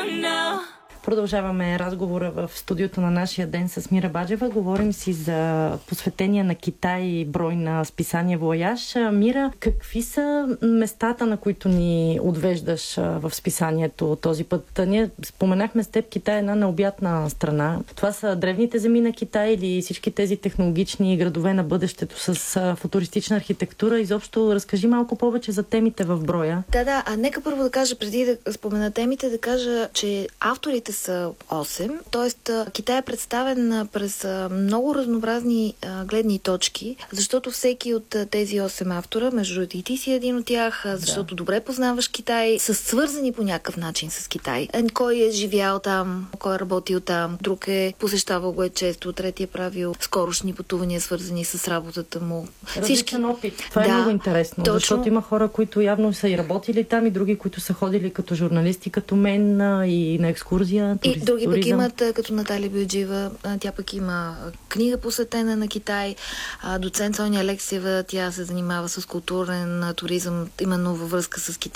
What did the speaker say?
Продължаваме разговора в студиото на Нашия ден с Мира Баджева. Говорим си за посветение на Китай и брой на списание Вояж. Мира, какви са местата, на които ни отвеждаш в списанието този път? Ние споменахме с теб, Китай е една необятна страна. Това са древните земи на Китай или всички тези технологични градове на бъдещето с футуристична архитектура? Изобщо разкажи малко повече за темите в броя. Да. Нека първо да кажа, преди да спомена темите, да кажа, че авторите са 8, т.е. Китай е представен през много разнообразни гледни точки, защото всеки от тези 8 автора, между другото и ти си един от тях, защото добре познаваш Китай, са свързани по някакъв начин с Китай. Кой е живял там, кой е работил там, друг е посещавал го често, трети е правил скорошни пътувания, свързани с работата му. Различен опит. Това е много интересно, точно. Защото има хора, които явно са и работили там, и други, които са ходили като журналисти, като мен, и на екскурзия. И други пък имат, като Наталия Бояджиева, тя пък има книга посветена на Китай. Доцент Соня Алексиева, тя се занимава с културен туризъм, именно във връзка с Китай.